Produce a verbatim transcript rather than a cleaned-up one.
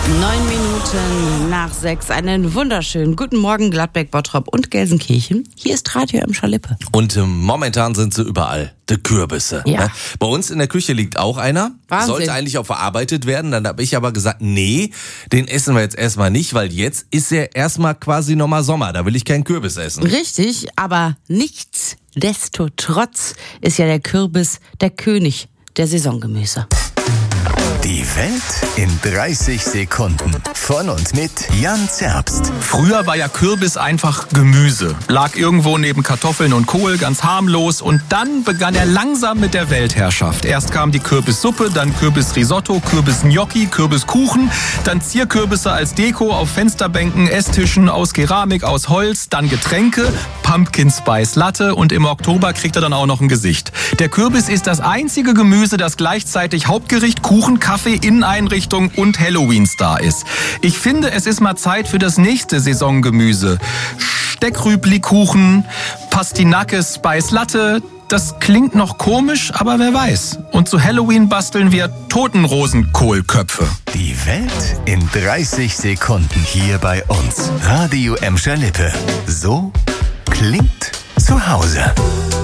Neun Minuten nach sechs. Einen wunderschönen guten Morgen, Gladbeck, Bottrop und Gelsenkirchen. Hier ist Radio Emscher Lippe. Und äh, momentan sind sie überall, die Kürbisse. Ja. Ne? Bei uns in der Küche liegt auch einer. Wahnsinn. Sollte eigentlich auch verarbeitet werden. Dann habe ich aber gesagt, nee, den essen wir jetzt erstmal nicht, weil jetzt ist ja erstmal quasi nochmal Sommer. Da will ich keinen Kürbis essen. Richtig, aber nichtsdestotrotz ist ja der Kürbis der König der Saisongemüse. Die Welt in dreißig Sekunden. Von und mit Jan Zerbst. Früher war ja Kürbis einfach Gemüse. Lag irgendwo neben Kartoffeln und Kohl, ganz harmlos. Und dann begann er langsam mit der Weltherrschaft. Erst kam die Kürbissuppe, dann Kürbisrisotto, Kürbisgnocchi, Kürbiskuchen. Dann Zierkürbisse als Deko auf Fensterbänken, Esstischen aus Keramik, aus Holz. Dann Getränke, Pumpkin Spice Latte. Und im Oktober kriegt er dann auch noch ein Gesicht. Der Kürbis ist das einzige Gemüse, das gleichzeitig Hauptgericht, Kuchen, Kaffee, Inneneinrichtung und Halloween-Star ist. Ich finde, es ist mal Zeit für das nächste Saisongemüse. Steckrübli-Kuchen, Pastinake Spice Latte. Das klingt noch komisch, aber wer weiß. Und zu Halloween basteln wir Totenrosenkohlköpfe. Die Welt in dreißig Sekunden hier bei uns. Radio Emscher Lippe. So klingt zu Hause.